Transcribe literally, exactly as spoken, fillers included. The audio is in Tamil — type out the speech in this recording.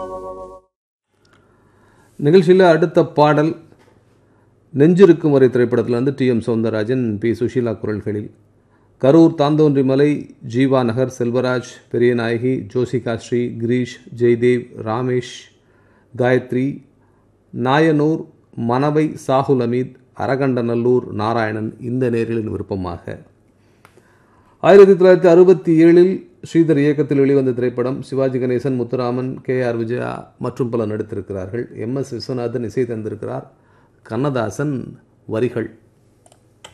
நிகழ்ச்சியில் அடுத்த பாடல் நெஞ்சிருக்கும் வரை திரைப்படத்தில் வந்து D M Soundararajan, B Sushila குரல்களில். கரூர் தாந்தோன்றிமலை, ஜீவா நகர், செல்வராஜ், பெரியநாயகி, ஜோசிகா ஸ்ரீ, கிரீஷ், ஜெய்தேவ், ராமேஷ், காயத்ரி, நாயனூர், மணவை, சாகுல் அமீத், அரகண்டநல்லூர், நாராயணன் இந்த நேர்களின் விருப்பமாக. ஆயிரத்தி தொள்ளாயிரத்தி அறுபத்தி ஏழில் ஸ்ரீதர் இயக்கத்தில் வெளிவந்த திரைப்படம். சிவாஜி கணேசன், முத்துராமன், கே ஆர் விஜயா மற்றும் பலர் நடித்திருக்கிறார்கள். எம் எஸ் விஸ்வநாதன் இசை தந்திருக்கிறார். கண்ணதாசன் வரிகள்.